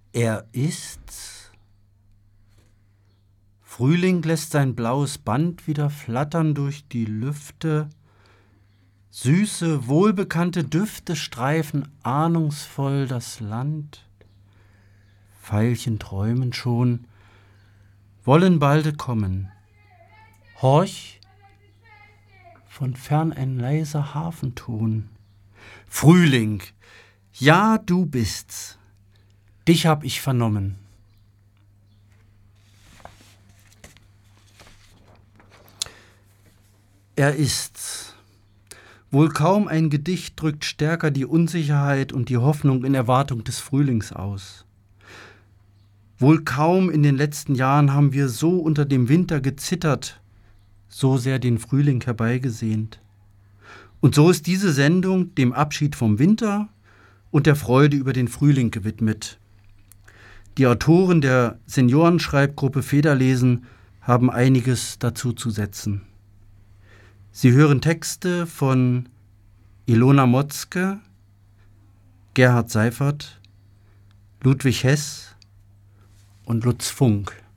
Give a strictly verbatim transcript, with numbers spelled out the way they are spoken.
Er ist's. Frühling lässt sein blaues Band wieder flattern durch die Lüfte. Süße, wohlbekannte Düfte streifen ahnungsvoll das Land. Veilchen träumen schon, wollen balde kommen. Horch, von fern ein leiser Hafenton. Frühling, ja, du bist's. Dich hab ich vernommen. Er ist's. Wohl kaum ein Gedicht drückt stärker die Unsicherheit und die Hoffnung in Erwartung des Frühlings aus. Wohl kaum in den letzten Jahren haben wir so unter dem Winter gezittert, so sehr den Frühling herbeigesehnt. Und so ist diese Sendung dem Abschied vom Winter und der Freude über den Frühling gewidmet. Die Autoren der Seniorenschreibgruppe Federlesen haben einiges dazu zu setzen. Sie hören Texte von Ilona Motzke, Gerhard Seifert, Ludwig Hess und Lutz Funk.